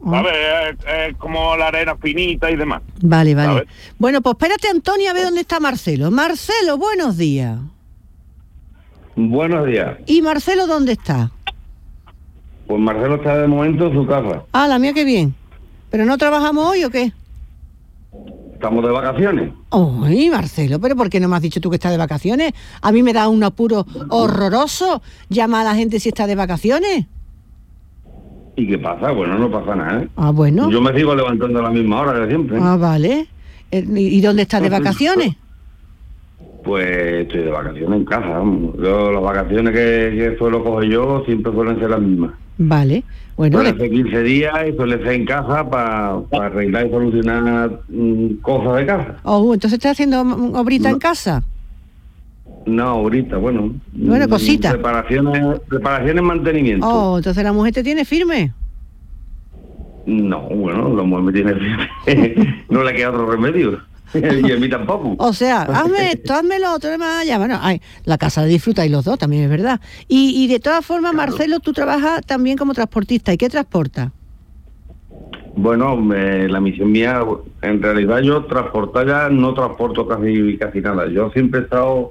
¿sabes? Es como la arena finita y demás. Vale. ¿Sabes? Bueno, pues espérate, Antonio, a ver dónde está Marcelo. Marcelo, buenos días. Buenos días. ¿Y Marcelo dónde está? Pues Marcelo está de momento en su casa. Ah, la mía, qué bien. ¿Pero no trabajamos hoy o qué? Estamos de vacaciones. Ay, Marcelo, ¿pero por qué no me has dicho tú que estás de vacaciones? A mí me da un apuro horroroso llamar a la gente si está de vacaciones. ¿Y qué pasa? Bueno, no pasa nada, ¿eh? Ah, bueno. Yo me sigo levantando a la misma hora de siempre. Ah, vale. ¿Y dónde estás de vacaciones? Pues estoy de vacaciones en casa. Vamos. Yo las vacaciones que suelo coger yo siempre suelen ser las mismas. Vale. Bueno, Suele ser 15 días y suele ser en casa para arreglar y solucionar cosas de casa. entonces estás haciendo obrita en casa. No, ahorita, bueno. Bueno, cositas. Reparaciones, mantenimiento. Entonces la mujer te tiene firme. No, bueno, la mujer me tiene firme. No le queda otro remedio. Y a mí tampoco. O sea, hazme esto, hazme lo otro, demás. Ya, bueno, la casa de disfrutáis los dos, también es verdad. Y de todas formas, claro. Marcelo, tú trabajas también como transportista. ¿Y qué transporta? Bueno, la misión mía, en realidad yo transportar ya no transporto casi nada. Yo siempre he estado,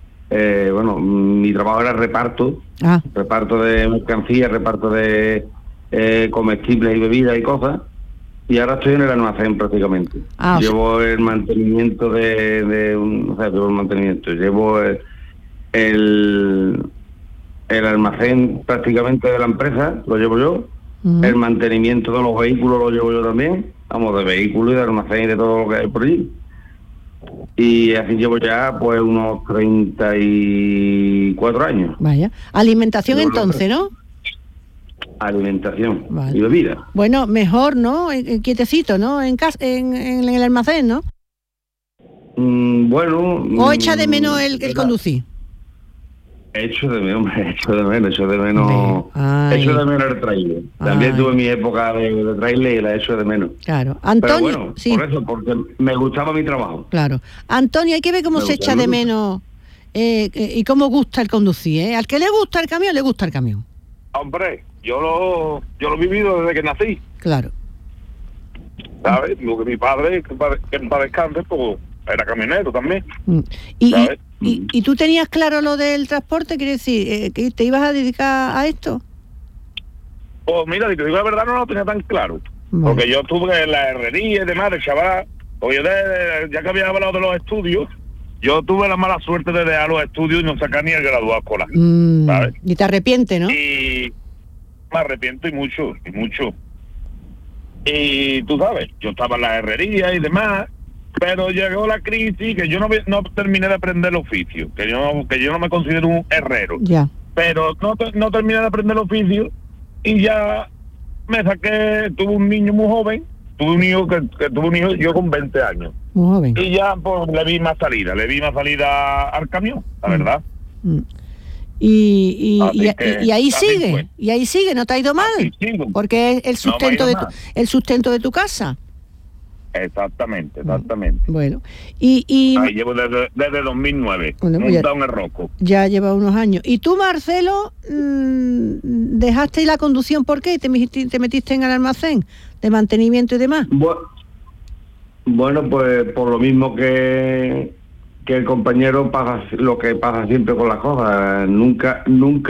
mi trabajo era reparto. Reparto de mercancías, reparto de comestibles y bebidas y cosas. Y ahora estoy en el almacén prácticamente. Llevo el mantenimiento llevo el almacén prácticamente de la empresa, lo llevo yo. Uh-huh. El mantenimiento de los vehículos lo llevo yo también. Vamos, de vehículos y de almacén y de todo lo que hay por allí. Y así llevo ya pues unos 34 años. Vaya. Alimentación entonces, ¿no? Alimentación, vale. Y bebida. Bueno, mejor, ¿no? Quietecito, ¿no? En casa, en el almacén, ¿no? Bueno. ¿O echa de menos el conducir? Echo de menos el trailer. También tuve mi época de trailer y la echo de menos. Claro. Antonio, pero bueno, sí. Por eso, porque me gustaba mi trabajo. Claro. Antonio, hay que ver cómo se echa de menos y cómo gusta el conducir, ¿eh? Al que le gusta el camión, le gusta el camión. Hombre, yo lo he vivido desde que nací. Claro. ¿Sabes? Porque mi padre, que en paz descanse, pues era camionero también. ¿Y tú tenías claro lo del transporte? ¿Quiere decir que te ibas a dedicar a esto? Pues mira, si te digo la verdad, no lo tenía tan claro. Vale. Porque yo estuve en la herrería y demás, de chaval. Porque yo, ya que había hablado de los estudios, yo tuve la mala suerte de dejar los estudios y no sacar ni el graduado escolar. ¿Sabes? Y te arrepientes, ¿no? Y me arrepiento y mucho. Y tú sabes, yo estaba en la herrería y demás, pero llegó la crisis, que yo no terminé de aprender el oficio, que yo no me considero un herrero. Ya. Pero no terminé de aprender el oficio y ya me saqué, tuve un niño muy joven, tuve un hijo yo con 20 años. Muy joven. Y ya pues le vi más salida al camión, la verdad. Y ahí sigue, no te ha ido mal, porque es el sustento de tu casa. Exactamente. Bueno, ahí llevo desde 2009, montado en el Rocco. Ya lleva unos años. ¿Y tú, Marcelo, dejaste la conducción? ¿Por qué? ¿Te metiste en el almacén de mantenimiento y demás? Bueno, pues por lo mismo que el compañero pasa lo que pasa siempre con las cosas. Nunca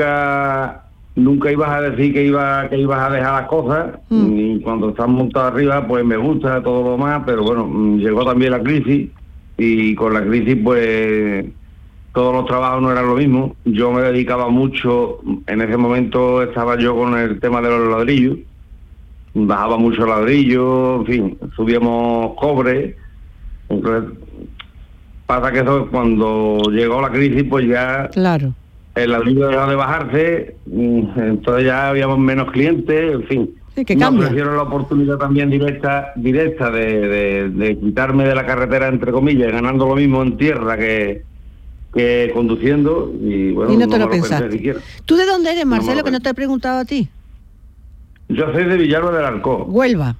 ibas a decir que ibas a dejar las cosas, y cuando estás montado arriba pues me gusta todo lo más, pero bueno, llegó también la crisis y con la crisis pues todos los trabajos no eran lo mismo. Yo me dedicaba mucho, en ese momento estaba yo con el tema de los ladrillos, bajaba mucho ladrillo, en fin, subíamos cobre. Entonces pasa que eso, cuando llegó la crisis pues ya... Claro. El ladrillo dejó de bajarse, entonces ya habíamos menos clientes, en fin. Sí, que cambia. Me ofrecieron la oportunidad también directa de quitarme de la carretera, entre comillas, ganando lo mismo en tierra que conduciendo, y bueno, y no te lo pensaste. ¿Tú de dónde eres, Marcelo, que no te he preguntado a ti? Yo soy de Villalba del Arcó. Huelva,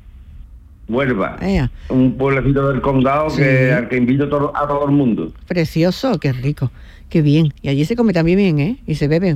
un pueblecito del condado, sí, al que invito a todo el mundo. Precioso, qué rico, qué bien. Y allí se come también bien, ¿eh? Y se bebe.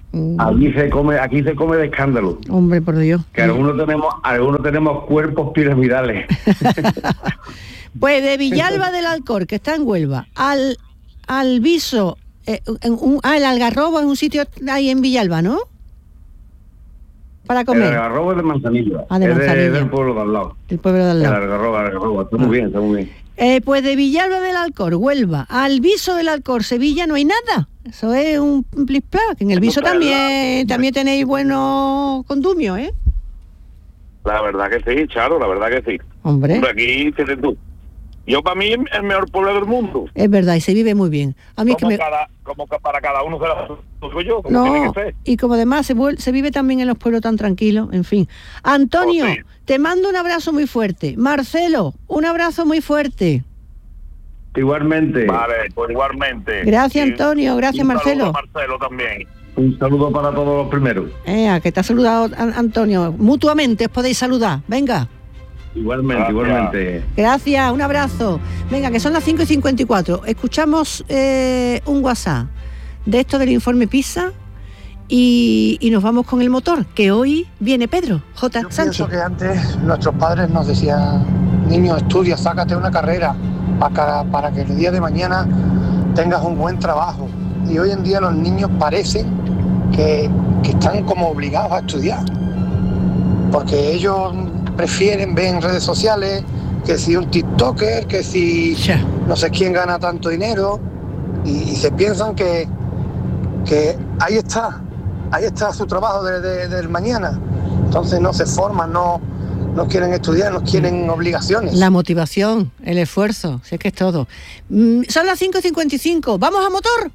aquí se come de escándalo. Hombre, por Dios. Que algunos tenemos cuerpos piramidales. Pues de Villalba del Alcor, que está en Huelva, al Viso, el Algarrobo es un sitio ahí en Villalba, ¿no? Para comer. El Algarrobo es de Manzanilla. De Manzanilla. Es del pueblo de al lado. El pueblo de al lado. El Algarrobo. Está muy bien. Pues de Villalba del Alcor, Huelva, al Viso del Alcor, Sevilla, no hay nada. Eso es un plis-plas, que en el Viso también tenéis buenos condumios, ¿eh? La verdad que sí, Charo, la verdad que sí. Hombre. Aquí tienes tú. Yo, para mí, el mejor pueblo del mundo. Es verdad, y se vive muy bien. A mí como que para cada uno se lo digo yo, como no, tiene que ser. Y como además se vive también en los pueblos tan tranquilos, en fin. Antonio, sí. Te mando un abrazo muy fuerte. Marcelo, un abrazo muy fuerte. Igualmente. Vale, pues igualmente. Gracias, Antonio, gracias, Marcelo. Un saludo a Marcelo también. Un saludo para todos los primeros. Que te ha saludado Antonio. Mutuamente os podéis saludar. Venga. Igualmente. Gracias, un abrazo. Venga, que son las 5:54. Escuchamos un WhatsApp de esto del informe PISA y nos vamos con el motor, que hoy viene Pedro J. Yo Sánchez. pienso que antes nuestros padres nos decían: niño, estudia, sácate una carrera para que el día de mañana tengas un buen trabajo. Y hoy en día los niños parecen que están como obligados a estudiar, porque ellos prefieren ver en redes sociales que si un TikToker, que si no sé quién gana tanto dinero, y se piensan que ahí está su trabajo del mañana. Entonces no se forman, no quieren estudiar, no quieren obligaciones. La motivación, el esfuerzo, si es que es todo. Son las 5:55, ¿vamos a motor?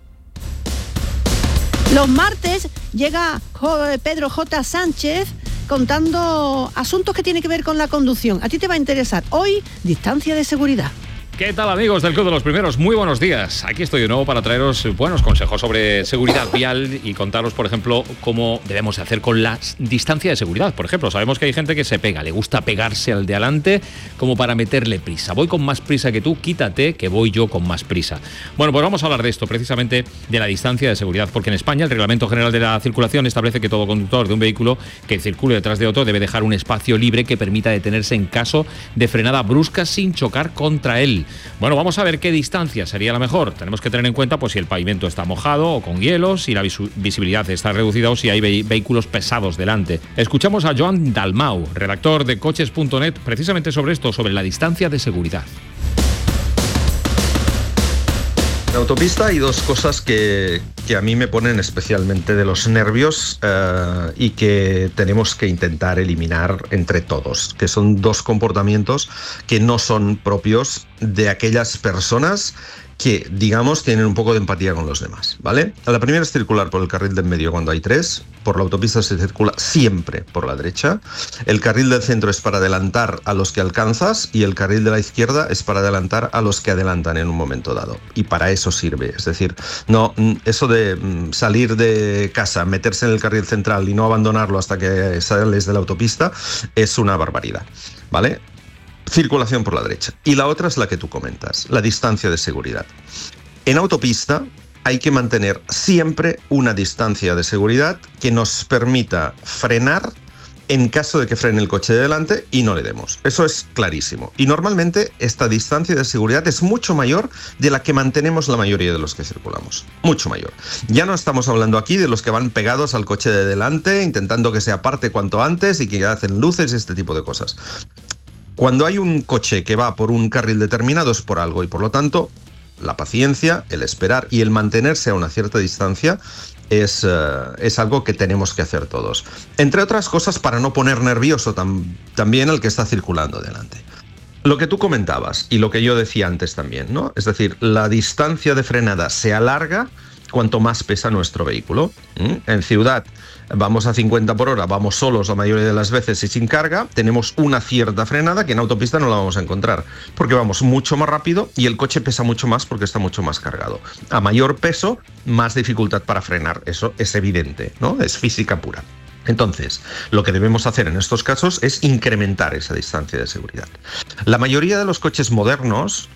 Los martes llega Pedro J. Sánchez contando asuntos que tienen que ver con la conducción. A ti te va a interesar hoy distancia de seguridad. ¿Qué tal, amigos del Club de los Primeros? Muy buenos días. Aquí estoy de nuevo para traeros buenos consejos sobre seguridad vial y contaros, por ejemplo, cómo debemos hacer con la distancia de seguridad. Por ejemplo, sabemos que hay gente que se pega, le gusta pegarse al de adelante como para meterle prisa. Voy con más prisa que tú, quítate que voy yo con más prisa. Bueno, pues vamos a hablar de esto, precisamente de la distancia de seguridad, porque en España el Reglamento General de la Circulación establece que todo conductor de un vehículo que circule detrás de otro debe dejar un espacio libre que permita detenerse en caso de frenada brusca sin chocar contra él. Bueno, vamos a ver qué distancia sería la mejor. Tenemos que tener en cuenta pues si el pavimento está mojado o con hielo, si la visibilidad está reducida o si hay vehículos pesados delante. Escuchamos a Joan Dalmau, redactor de coches.net, precisamente sobre esto, sobre la distancia de seguridad. En autopista hay dos cosas que a mí me ponen especialmente de los nervios y que tenemos que intentar eliminar entre todos, que son dos comportamientos que no son propios de aquellas personas que, digamos, tienen un poco de empatía con los demás, ¿vale? La primera es circular por el carril del medio cuando hay tres. Por la autopista se circula siempre por la derecha. El carril del centro es para adelantar a los que alcanzas y el carril de la izquierda es para adelantar a los que adelantan en un momento dado. Y para eso sirve. Es decir, no, eso de salir de casa, meterse en el carril central y no abandonarlo hasta que sales de la autopista es una barbaridad, ¿vale? Circulación por la derecha. Y la otra es la que tú comentas, la distancia de seguridad. En autopista hay que mantener siempre una distancia de seguridad que nos permita frenar en caso de que frene el coche de delante y no le demos. Eso es clarísimo. Y normalmente esta distancia de seguridad es mucho mayor de la que mantenemos la mayoría de los que circulamos. Mucho mayor. Ya no estamos hablando aquí de los que van pegados al coche de delante, intentando que se aparte cuanto antes y que hacen luces y este tipo de cosas. Cuando hay un coche que va por un carril determinado es por algo y por lo tanto la paciencia, el esperar y el mantenerse a una cierta distancia es algo que tenemos que hacer todos. Entre otras cosas para no poner nervioso también al que está circulando delante. Lo que tú comentabas y lo que yo decía antes también, ¿no? Es decir, la distancia de frenada se alarga cuanto más pesa nuestro vehículo. En ciudad vamos a 50 por hora, vamos solos la mayoría de las veces y sin carga, tenemos una cierta frenada que en autopista no la vamos a encontrar, porque vamos mucho más rápido y el coche pesa mucho más porque está mucho más cargado. A mayor peso, más dificultad para frenar, eso es evidente, ¿no? Es física pura. Entonces, lo que debemos hacer en estos casos es incrementar esa distancia de seguridad. La mayoría de los coches modernos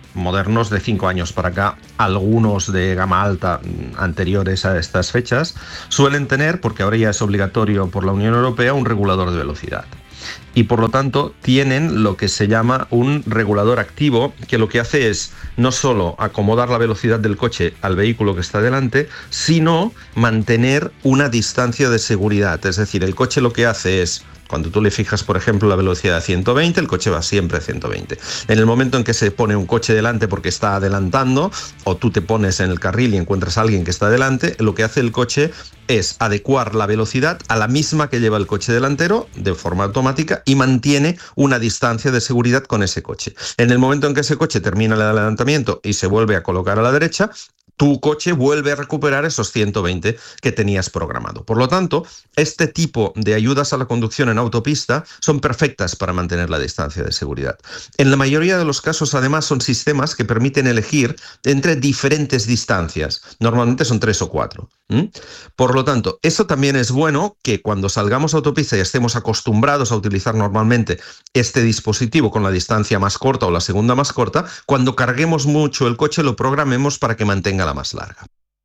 modernos de 5 años para acá, algunos de gama alta anteriores a estas fechas, suelen tener, porque ahora ya es obligatorio por la Unión Europea, un regulador de velocidad. Y por lo tanto tienen lo que se llama un regulador activo, que lo que hace es no solo acomodar la velocidad del coche al vehículo que está delante, sino mantener una distancia de seguridad. Es decir, el coche lo que hace es, cuando tú le fijas, por ejemplo, la velocidad a 120, el coche va siempre a 120. En el momento en que se pone un coche delante porque está adelantando, o tú te pones en el carril y encuentras a alguien que está delante, lo que hace el coche es adecuar la velocidad a la misma que lleva el coche delantero de forma automática y mantiene una distancia de seguridad con ese coche. En el momento en que ese coche termina el adelantamiento y se vuelve a colocar a la derecha, tu coche vuelve a recuperar esos 120 que tenías programado. Por lo tanto, este tipo de ayudas a la conducción en autopista son perfectas para mantener la distancia de seguridad. En la mayoría de los casos, además, son sistemas que permiten elegir entre diferentes distancias. Normalmente son 3 o 4. Por lo tanto, eso también es bueno, que cuando salgamos a autopista y estemos acostumbrados a utilizar normalmente este dispositivo con la distancia más corta o la segunda más corta, cuando carguemos mucho el coche lo programemos para que mantenga la más larga.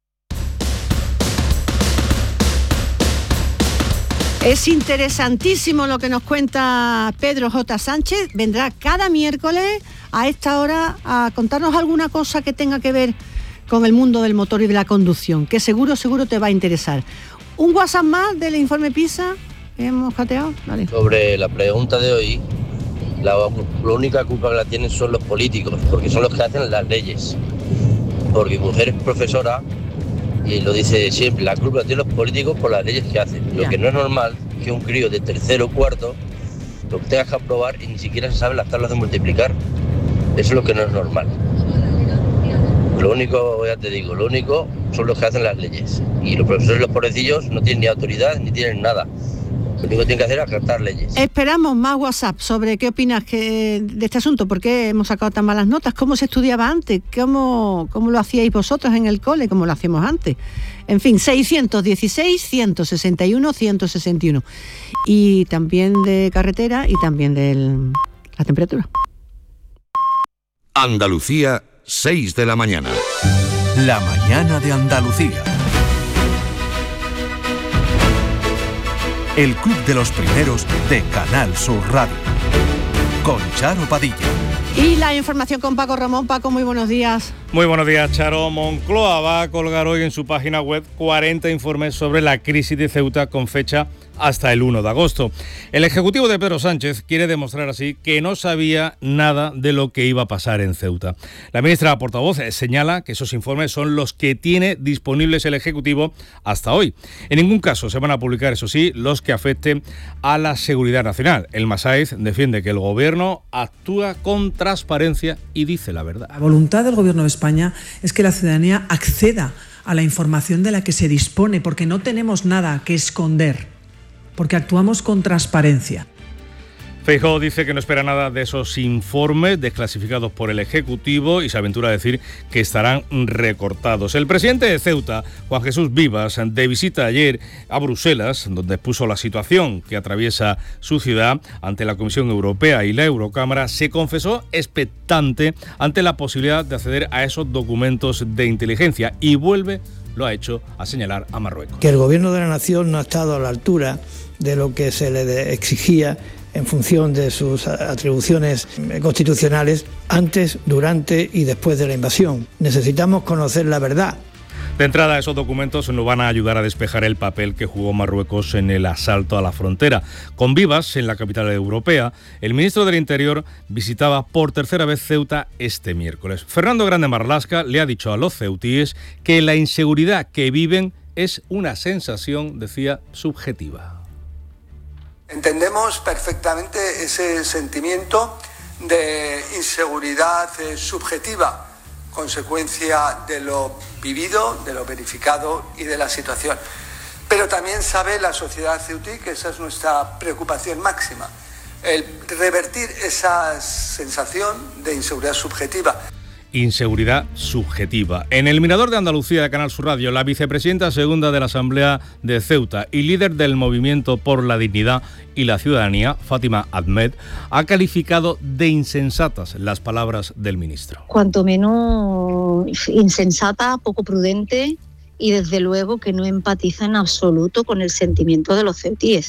Es interesantísimo lo que nos cuenta Pedro J. Sánchez. Vendrá cada miércoles a esta hora a contarnos alguna cosa que tenga que ver con el mundo del motor y de la conducción, que seguro te va a interesar. Un WhatsApp más del informe PISA que hemos cateado. Vale. Sobre la pregunta de hoy, la única culpa que la tienen son los políticos, porque son los que hacen las leyes. Porque mi mujer es profesora y lo dice siempre, la culpa la tienen los políticos por las leyes que hacen. Lo que no es normal es que un crío de tercero o cuarto lo tengas que aprobar y ni siquiera se sabe las tablas de multiplicar. Eso es lo que no es normal. Lo único, ya te digo, lo único son los que hacen las leyes. Y los profesores, los pobrecillos, no tienen ni autoridad ni tienen nada. Lo único que tienen que hacer es acatar leyes. Esperamos más WhatsApp sobre qué opinas de este asunto, por qué hemos sacado tan malas notas, cómo se estudiaba antes, cómo lo hacíais vosotros en el cole, cómo lo hacíamos antes. En fin, 616, 161, 161. Y también de carretera y también de la temperatura. Andalucía, 6 de la mañana. La mañana de Andalucía. El Club de los Primeros de Canal Sur Radio. Con Charo Padilla. Y la información con Paco Ramón. Paco, muy buenos días. Muy buenos días, Charo. Moncloa va a colgar hoy en su página web 40 informes sobre la crisis de Ceuta con fecha hasta el 1 de agosto. El Ejecutivo de Pedro Sánchez quiere demostrar así que no sabía nada de lo que iba a pasar en Ceuta. La ministra portavoz señala que esos informes son los que tiene disponibles el Ejecutivo hasta hoy. En ningún caso se van a publicar, eso sí, los que afecten a la seguridad nacional. El Masáiz defiende que el Gobierno actúa con transparencia y dice la verdad. La voluntad del Gobierno de España es que la ciudadanía acceda a la información de la que se dispone, porque no tenemos nada que esconder, porque actuamos con transparencia. Feijóo dice que no espera nada de esos informes desclasificados por el Ejecutivo y se aventura a decir que estarán recortados. El presidente de Ceuta, Juan Jesús Vivas, de visita ayer a Bruselas, donde expuso la situación que atraviesa su ciudad ante la Comisión Europea y la Eurocámara, se confesó expectante ante la posibilidad de acceder a esos documentos de inteligencia y lo ha hecho a señalar a Marruecos. Que el Gobierno de la Nación no ha estado a la altura de lo que se le exigía en función de sus atribuciones constitucionales antes, durante y después de la invasión. Necesitamos conocer la verdad. De entrada, esos documentos nos van a ayudar a despejar el papel que jugó Marruecos en el asalto a la frontera. Con Vivas, en la capital europea, el ministro del Interior visitaba por tercera vez Ceuta este miércoles. Fernando Grande Marlaska le ha dicho a los ceutíes que la inseguridad que viven es una sensación, decía, subjetiva. Entendemos perfectamente ese sentimiento de inseguridad subjetiva, consecuencia de lo vivido, de lo verificado y de la situación. Pero también sabe la sociedad ceutí que esa es nuestra preocupación máxima, el revertir esa sensación de inseguridad subjetiva. inseguridad subjetiva. En el Mirador de Andalucía de Canal Sur Radio, la vicepresidenta segunda de la Asamblea de Ceuta y líder del Movimiento por la Dignidad y la Ciudadanía, Fátima Ahmed, ha calificado de insensatas las palabras del ministro. Cuanto menos insensata, poco prudente y desde luego que no empatiza en absoluto con el sentimiento de los ceutíes.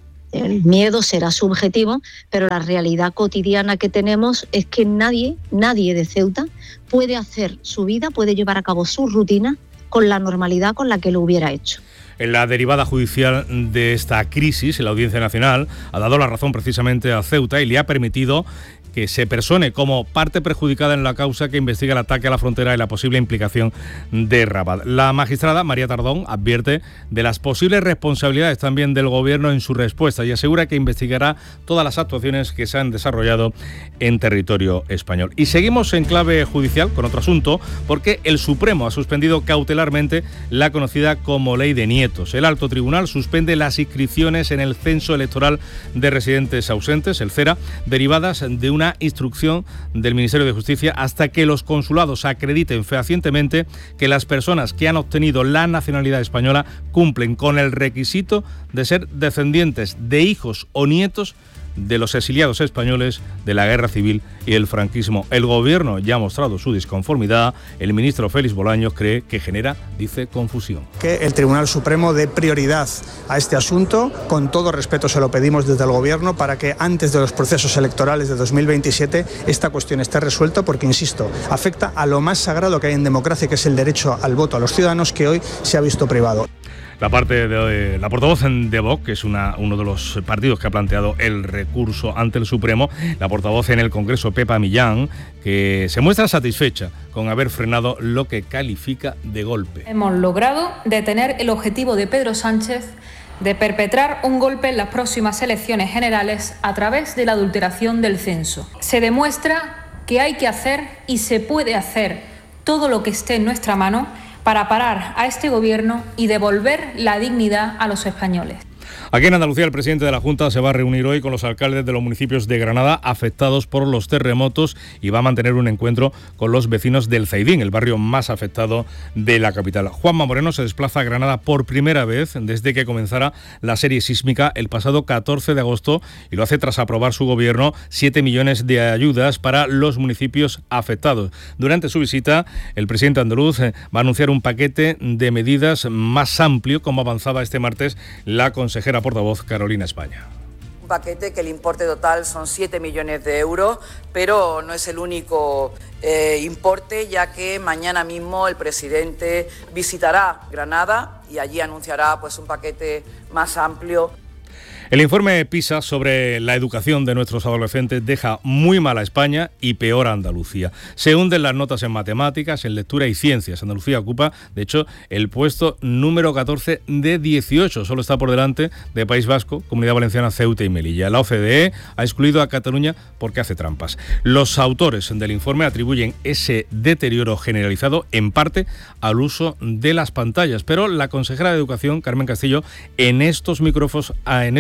El miedo será subjetivo, pero la realidad cotidiana que tenemos es que nadie de Ceuta puede hacer su vida, puede llevar a cabo su rutina con la normalidad con la que lo hubiera hecho. En la derivada judicial de esta crisis, la Audiencia Nacional ha dado la razón precisamente a Ceuta y le ha permitido que se persone como parte perjudicada en la causa que investiga el ataque a la frontera y la posible implicación de Rabat. La magistrada María Tardón advierte de las posibles responsabilidades también del Gobierno en su respuesta y asegura que investigará todas las actuaciones que se han desarrollado en territorio español. Y seguimos en clave judicial con otro asunto, porque el Supremo ha suspendido cautelarmente la conocida como Ley de Nietos. El Alto Tribunal suspende las inscripciones en el Censo Electoral de Residentes Ausentes, el CERA, derivadas de una instrucción del Ministerio de Justicia hasta que los consulados acrediten fehacientemente que las personas que han obtenido la nacionalidad española cumplen con el requisito de ser descendientes de hijos o nietos de los exiliados españoles de la Guerra Civil y el franquismo. El Gobierno ya ha mostrado su disconformidad. El ministro Félix Bolaños cree que genera, dice, confusión. Que el Tribunal Supremo dé prioridad a este asunto. Con todo respeto se lo pedimos desde el Gobierno para que antes de los procesos electorales de 2027 esta cuestión esté resuelta, porque, insisto, afecta a lo más sagrado que hay en democracia, que es el derecho al voto a los ciudadanos, que hoy se ha visto privado. La parte de la portavoz de Vox, que es uno de los partidos que ha planteado el recurso ante el Supremo, la portavoz en el Congreso, Pepa Millán, que se muestra satisfecha con haber frenado lo que califica de golpe. Hemos logrado detener el objetivo de Pedro Sánchez de perpetrar un golpe en las próximas elecciones generales a través de la adulteración del censo. Se demuestra que hay que hacer y se puede hacer todo lo que esté en nuestra mano para parar a este Gobierno y devolver la dignidad a los españoles. Aquí en Andalucía, el presidente de la Junta se va a reunir hoy con los alcaldes de los municipios de Granada afectados por los terremotos y va a mantener un encuentro con los vecinos del Zaidín, el barrio más afectado de la capital. Juanma Moreno se desplaza a Granada por primera vez desde que comenzara la serie sísmica el pasado 14 de agosto y lo hace tras aprobar su gobierno 7 millones de ayudas para los municipios afectados. Durante su visita, el presidente andaluz va a anunciar un paquete de medidas más amplio, como avanzaba este martes la consejera portavoz Carolina España. Un paquete que el importe total son 7 millones de euros, pero no es el único importe, ya que mañana mismo el presidente visitará Granada y allí anunciará pues un paquete más amplio. El informe PISA sobre la educación de nuestros adolescentes deja muy mal a España y peor a Andalucía. Se hunden las notas en matemáticas, en lectura y ciencias. Andalucía ocupa, de hecho, el puesto número 14 de 18. Solo está por delante de País Vasco, Comunidad Valenciana, Ceuta y Melilla. La OCDE ha excluido a Cataluña porque hace trampas. Los autores del informe atribuyen ese deterioro generalizado en parte al uso de las pantallas. Pero la consejera de Educación, Carmen Castillo, en estos micrófonos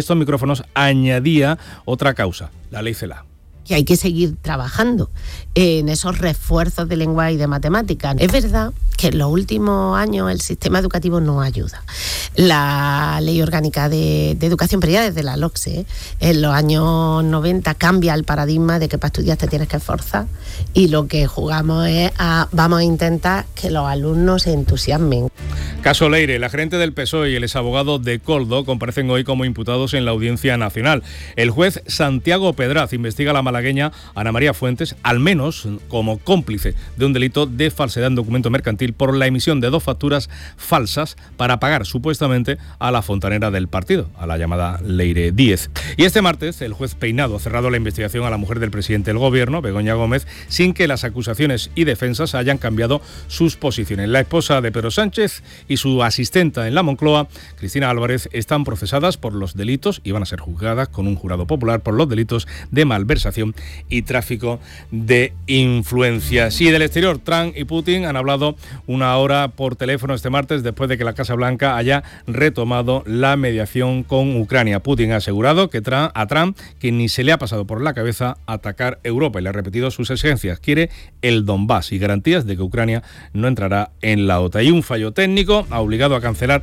añadía otra causa, la ley CELA. Que hay que seguir trabajando en esos refuerzos de lengua y de matemáticas. Es verdad que en los últimos años el sistema educativo no ayuda. La Ley Orgánica de Educación, pero ya desde la LOCSE, en los años 90 cambia el paradigma de que para estudiar te tienes que esforzar y lo que jugamos es vamos a intentar que los alumnos se entusiasmen. Caso Leire, la gerente del PSOE y el exabogado de Coldo comparecen hoy como imputados en la Audiencia Nacional. El juez Santiago Pedraz investiga a la malagueña Ana María Fuentes, al menos como cómplice de un delito de falsedad en documento mercantil por la emisión de 2 facturas falsas para pagar supuestamente a la fontanera del partido, a la llamada Leire 10. Y este martes el juez Peinado ha cerrado la investigación a la mujer del presidente del Gobierno, Begoña Gómez, sin que las acusaciones y defensas hayan cambiado sus posiciones. La esposa de Pedro Sánchez y su asistenta en la Moncloa, Cristina Álvarez, están procesadas por los delitos y van a ser juzgadas con un jurado popular por los delitos de malversación manipulación y tráfico de influencias. Y del exterior, Trump y Putin han hablado una hora por teléfono este martes después de que la Casa Blanca haya retomado la mediación con Ucrania. Putin ha asegurado que a Trump que ni se le ha pasado por la cabeza atacar Europa y le ha repetido sus exigencias. Quiere el Donbass y garantías de que Ucrania no entrará en la OTAN. Y un fallo técnico ha obligado a cancelar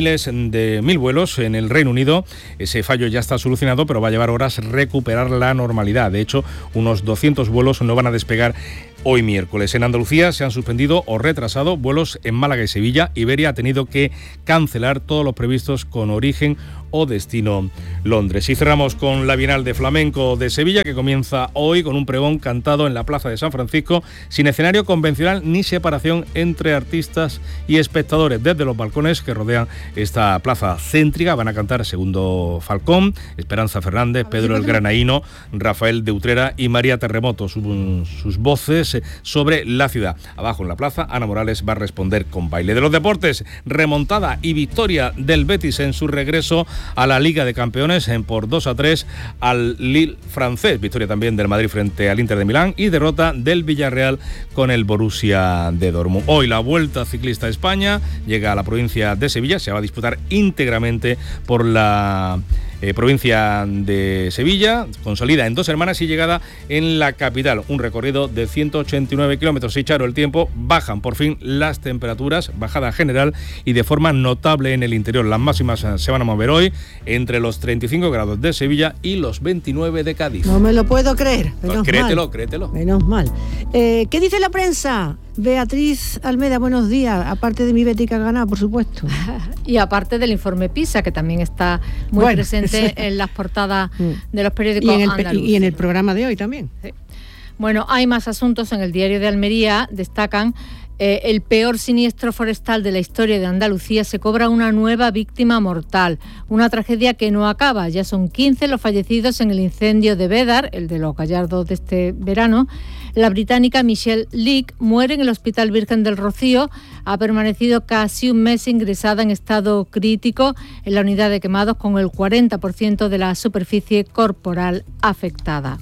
mil vuelos en el Reino Unido. Ese fallo ya está solucionado, pero va a llevar horas recuperar la normalidad. De hecho, unos 200 vuelos no van a despegar hoy miércoles. En Andalucía se han suspendido o retrasado vuelos en Málaga y Sevilla. Iberia ha tenido que cancelar todos los previstos con origen o destino Londres. Y cerramos con la Bienal de Flamenco de Sevilla, que comienza hoy con un pregón cantado en la Plaza de San Francisco, sin escenario convencional ni separación entre artistas y espectadores. Desde los balcones que rodean esta plaza céntrica van a cantar Segundo Falcón, Esperanza Fernández, Pedro el Granaíno, Rafael de Utrera y María Terremoto. Sus voces sobre la ciudad. Abajo en la plaza, Ana Morales va a responder con baile. De los deportes, remontada y victoria del Betis en su regreso a la Liga de Campeones por 2-3 al Lille francés. Victoria también del Madrid frente al Inter de Milán y derrota del Villarreal con el Borussia de Dortmund. Hoy la Vuelta Ciclista a España llega a la provincia de Sevilla. Se va a disputar íntegramente por la provincia de Sevilla, con salida en Dos Hermanas y llegada en la capital. Un recorrido de 189 kilómetros. Y Charo, el tiempo, bajan por fin las temperaturas, bajada general y de forma notable en el interior. Las máximas se van a mover hoy entre los 35 grados de Sevilla y los 29 de Cádiz. No me lo puedo creer. Créetelo. Menos mal. ¿Qué dice la prensa? Beatriz Almeda, buenos días. Aparte de mi Betis que ha ganado, por supuesto. Y aparte del informe PISA, que también está muy presente en las portadas de los periódicos andaluces. Y en el programa de hoy también. Sí. Bueno, hay más asuntos. En el Diario de Almería destacan el peor siniestro forestal de la historia de Andalucía. Se cobra una nueva víctima mortal. Una tragedia que no acaba. Ya son 15 los fallecidos en el incendio de Bédar, el de los Gallardos de este verano. La británica Michelle Leake muere en el Hospital Virgen del Rocío. Ha permanecido casi un mes ingresada en estado crítico en la unidad de quemados, con el 40% de la superficie corporal afectada.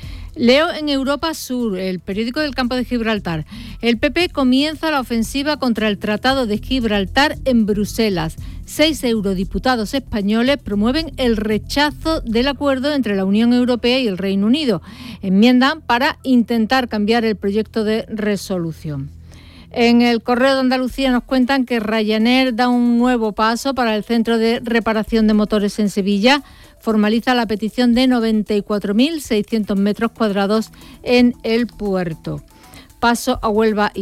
Leo en Europa Sur, el periódico del Campo de Gibraltar. El PP comienza la ofensiva contra el Tratado de Gibraltar en Bruselas. 6 eurodiputados españoles promueven el rechazo del acuerdo entre la Unión Europea y el Reino Unido. Enmiendan para intentar cambiar el proyecto de resolución. En el Correo de Andalucía nos cuentan que Ryanair da un nuevo paso para el centro de reparación de motores en Sevilla. Formaliza la petición de 94.600 metros cuadrados en el puerto. Paso a Huelva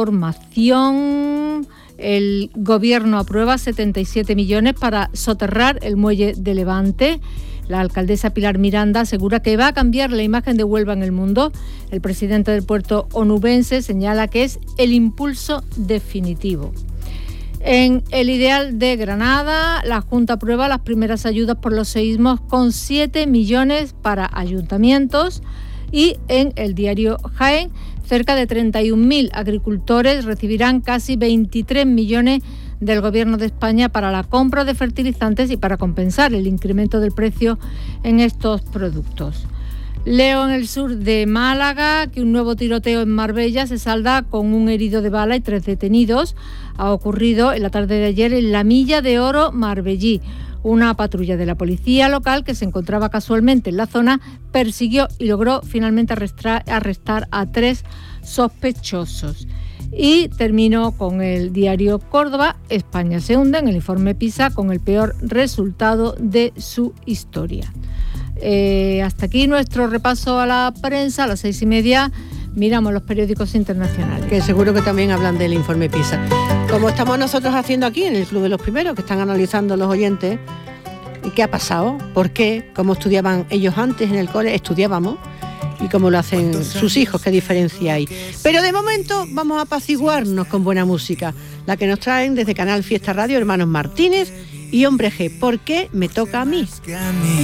Información. El Gobierno aprueba 77 millones para soterrar el muelle de Levante. La alcaldesa Pilar Miranda asegura que va a cambiar la imagen de Huelva en el mundo. El presidente del puerto onubense señala que es el impulso definitivo. En el Ideal de Granada, la Junta aprueba las primeras ayudas por los seísmos con 7 millones para ayuntamientos. Y en el diario Jaén, cerca de 31.000 agricultores recibirán casi 23 millones del Gobierno de España para la compra de fertilizantes y para compensar el incremento del precio en estos productos. Leo en el sur de Málaga que un nuevo tiroteo en Marbella se salda con un herido de bala y 3 detenidos. Ha ocurrido en la tarde de ayer en la Milla de Oro Marbellí. Una patrulla de la policía local que se encontraba casualmente en la zona persiguió y logró finalmente arrestar a 3 sospechosos. Y termino con el diario Córdoba. España se hunde en el informe PISA con el peor resultado de su historia. Hasta aquí nuestro repaso a la prensa. A las 6:30 miramos los periódicos internacionales, que seguro que también hablan del informe PISA, como estamos nosotros haciendo aquí en el Club de los Primeros, que están analizando los oyentes y qué ha pasado, por qué, cómo estudiaban ellos antes en el cole, estudiábamos, y cómo lo hacen sus hijos, qué diferencia hay. Pero de momento vamos a apaciguarnos con buena música, la que nos traen desde Canal Fiesta Radio Hermanos Martínez y Hombre G. ¿Por qué me toca a mí?